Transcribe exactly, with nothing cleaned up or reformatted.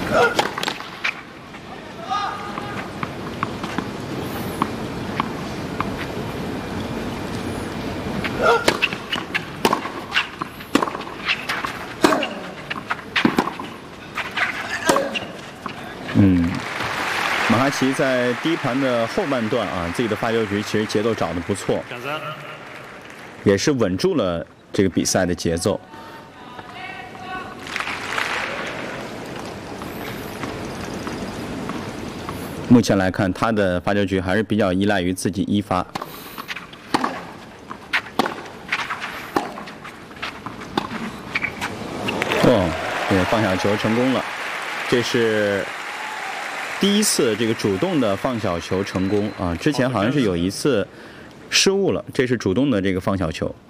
嗯，马哈奇在第一盘的后半段啊，自己的发球局其实节奏找得不错，也是稳住了这个比赛的节奏。目前来看，他的发球局还是比较依赖于自己一发。哦，对，放小球成功了，这是第一次这个主动的放小球成功啊！之前好像是有一次失误了，这是主动的这个放小球。